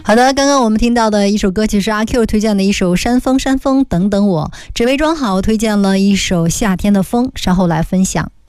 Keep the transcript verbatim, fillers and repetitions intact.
好的，刚刚我们听到的一首歌曲是阿 Q 推荐的一首山风山风等等我，只为装好推荐了一首夏天的风，稍后来分享。